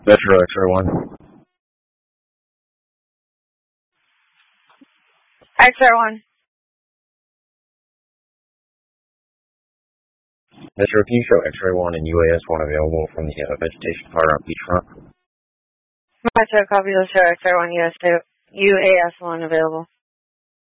Metro X-ray 1. X-ray 1. Metro, can you show X-ray 1 and UAS 1 available from the vegetation fire on beachfront? Metro, copy, will show X-ray 1, UAS 1 available.